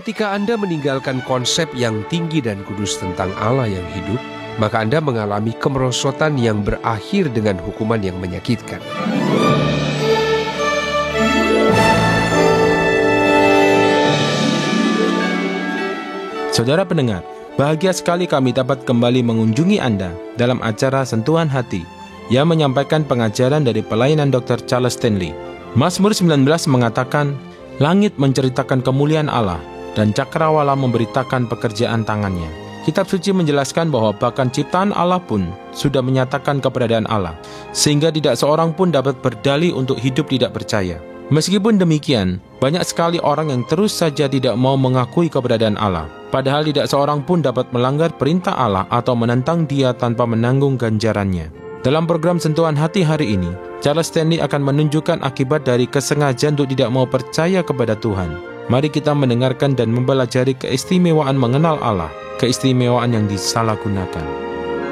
Ketika Anda meninggalkan konsep yang tinggi dan kudus tentang Allah yang hidup, maka Anda mengalami kemerosotan yang berakhir dengan hukuman yang menyakitkan. Saudara pendengar, bahagia sekali kami dapat kembali mengunjungi Anda dalam acara Sentuhan Hati yang menyampaikan pengajaran dari pelayanan Dr. Charles Stanley. Mazmur 19 mengatakan, langit menceritakan kemuliaan Allah dan cakrawala memberitakan pekerjaan tangannya. Kitab suci menjelaskan bahwa bahkan ciptaan Allah pun sudah menyatakan keberadaan Allah, sehingga tidak seorang pun dapat berdalih untuk hidup tidak percaya. Meskipun demikian, banyak sekali orang yang terus saja tidak mau mengakui keberadaan Allah, padahal tidak seorang pun dapat melanggar perintah Allah atau menentang Dia tanpa menanggung ganjarannya. Dalam program Sentuhan Hati hari ini, Charles Stanley akan menunjukkan akibat dari kesengajaan untuk tidak mau percaya kepada Tuhan. Mari kita mendengarkan dan mempelajari keistimewaan mengenal Allah, keistimewaan yang disalahgunakan.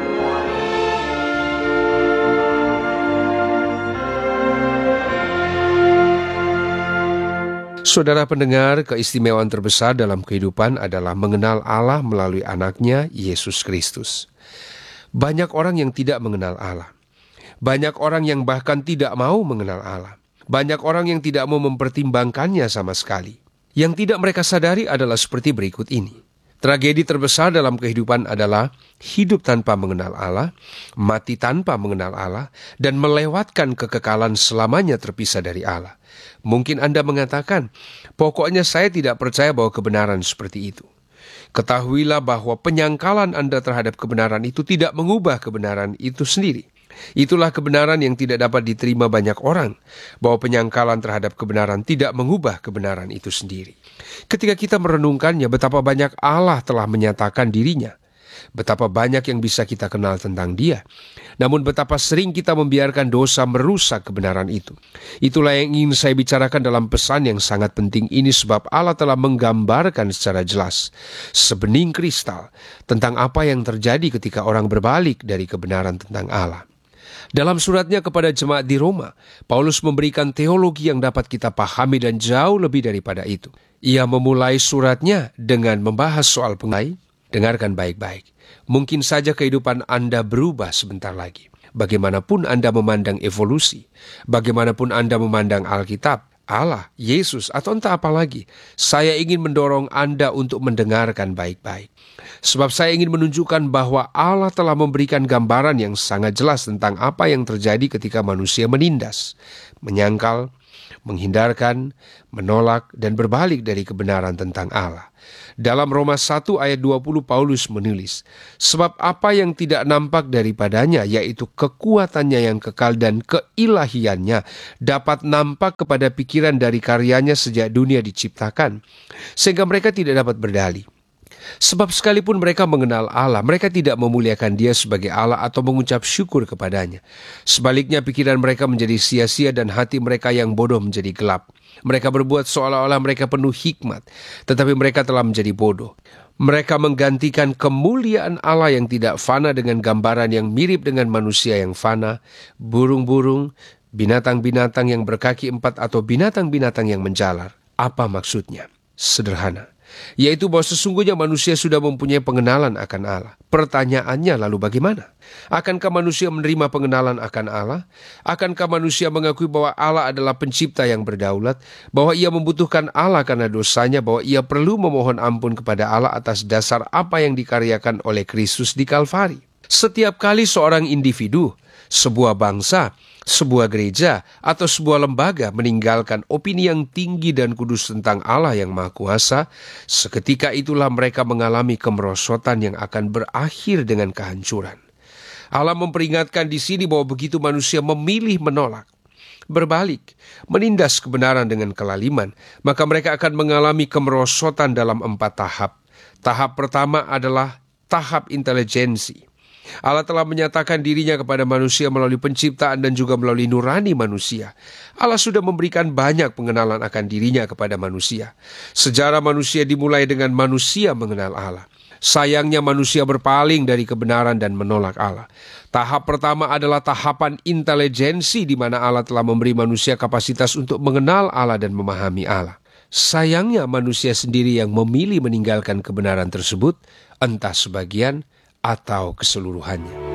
Saudara pendengar, keistimewaan terbesar dalam kehidupan adalah mengenal Allah melalui anaknya, Yesus Kristus. Banyak orang yang tidak mengenal Allah. Banyak orang yang bahkan tidak mau mengenal Allah. Banyak orang yang tidak mau mempertimbangkannya sama sekali. Yang tidak mereka sadari adalah seperti berikut ini. Tragedi terbesar dalam kehidupan adalah hidup tanpa mengenal Allah, mati tanpa mengenal Allah, dan melewatkan kekekalan selamanya terpisah dari Allah. Mungkin Anda mengatakan, pokoknya saya tidak percaya bahwa kebenaran seperti itu. Ketahuilah bahwa penyangkalan Anda terhadap kebenaran itu tidak mengubah kebenaran itu sendiri. Itulah kebenaran yang tidak dapat diterima banyak orang, bahwa penyangkalan terhadap kebenaran tidak mengubah kebenaran itu sendiri. Ketika kita merenungkannya, betapa banyak Allah telah menyatakan dirinya. Betapa banyak yang bisa kita kenal tentang Dia. Namun betapa sering kita membiarkan dosa merusak kebenaran itu. Itulah yang ingin saya bicarakan dalam pesan yang sangat penting ini, sebab Allah telah menggambarkan secara jelas, sebening kristal, tentang apa yang terjadi ketika orang berbalik dari kebenaran tentang Allah. Dalam suratnya kepada jemaat di Roma, Paulus memberikan teologi yang dapat kita pahami dan jauh lebih daripada itu. Ia memulai suratnya dengan membahas soal pengai. Dengarkan baik-baik. Mungkin saja kehidupan Anda berubah sebentar lagi. Bagaimanapun Anda memandang evolusi, bagaimanapun Anda memandang Alkitab, Allah, Yesus, atau entah apa lagi, saya ingin mendorong Anda untuk mendengarkan baik-baik. Sebab saya ingin menunjukkan bahwa Allah telah memberikan gambaran yang sangat jelas tentang apa yang terjadi ketika manusia menindas, menyangkal, menghindarkan, menolak, dan berbalik dari kebenaran tentang Allah. Dalam Roma 1 ayat 20 Paulus menulis, sebab apa yang tidak nampak daripadanya, yaitu kekuatannya yang kekal dan keilahiannya, dapat nampak kepada pikiran dari karyanya sejak dunia diciptakan, sehingga mereka tidak dapat berdalih. Sebab sekalipun mereka mengenal Allah, mereka tidak memuliakan Dia sebagai Allah atau mengucap syukur kepadanya. Sebaliknya pikiran mereka menjadi sia-sia dan hati mereka yang bodoh menjadi gelap. Mereka berbuat seolah-olah mereka penuh hikmat, tetapi mereka telah menjadi bodoh. Mereka menggantikan kemuliaan Allah yang tidak fana dengan gambaran yang mirip dengan manusia yang fana, burung-burung, binatang-binatang yang berkaki empat atau binatang-binatang yang menjalar. Apa maksudnya? Sederhana, yaitu bahwa sesungguhnya manusia sudah mempunyai pengenalan akan Allah. Pertanyaannya lalu bagaimana? Akankah manusia menerima pengenalan akan Allah? Akankah manusia mengakui bahwa Allah adalah pencipta yang berdaulat? Bahwa ia membutuhkan Allah karena dosanya? Bahwa ia perlu memohon ampun kepada Allah atas dasar apa yang dikaryakan oleh Kristus di Kalvari? Setiap kali seorang individu, sebuah bangsa, sebuah gereja, atau sebuah lembaga meninggalkan opini yang tinggi dan kudus tentang Allah yang Maha Kuasa, seketika itulah mereka mengalami kemerosotan yang akan berakhir dengan kehancuran. Allah memperingatkan di sini bahwa begitu manusia memilih menolak, berbalik, menindas kebenaran dengan kelaliman, maka mereka akan mengalami kemerosotan dalam 4 tahap. Tahap pertama adalah tahap intelijensi. Allah telah menyatakan dirinya kepada manusia melalui penciptaan dan juga melalui nurani manusia. Allah sudah memberikan banyak pengenalan akan dirinya kepada manusia. Sejarah manusia dimulai dengan manusia mengenal Allah. Sayangnya manusia berpaling dari kebenaran dan menolak Allah. Tahap pertama adalah tahapan intelijensi, di mana Allah telah memberi manusia kapasitas untuk mengenal Allah dan memahami Allah. Sayangnya manusia sendiri yang memilih meninggalkan kebenaran tersebut, entah sebagian atau keseluruhannya.